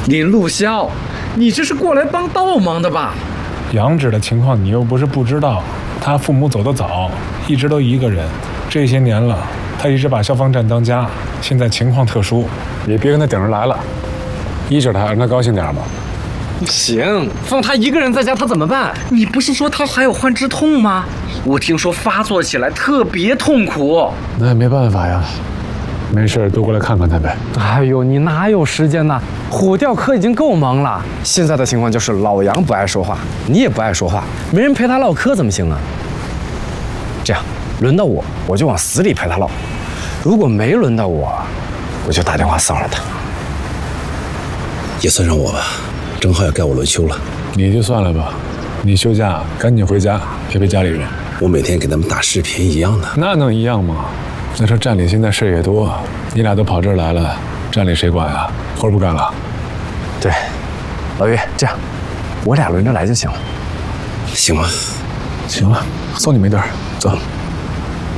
林陆霄，你这是过来帮倒忙的吧？ 杨芷的情况你又不是不知道，他父母走得早，一直都一个人，这些年了，他一直把消防站当家，现在情况特殊，也别跟他顶着来了，依着他，让他高兴点吧。 行，放他一个人在家，他怎么办？ 你不是说他还有患肢痛吗？我听说发作起来特别痛苦。 那也没办法呀，没事多过来看看他呗。 哎呦，你哪有时间呢？虎吊科已经够忙了，现在的情况就是老杨不爱说话，你也不爱说话，没人陪他唠嗑怎么行啊？这样，轮到我，我就往死里陪他唠；如果没轮到我，我就打电话骚扰他。 也算上我吧，正好要该我轮休了。 你就算了吧，你休假赶紧回家陪陪家里人。 我每天给他们打视频一样的。 那能一样吗？再说站里现在事也多，你俩都跑这儿来了，站里谁管啊？活不干了？ 对，老岳，这样，我俩轮着来就行了。 行吧。 行了，送你没地儿，走。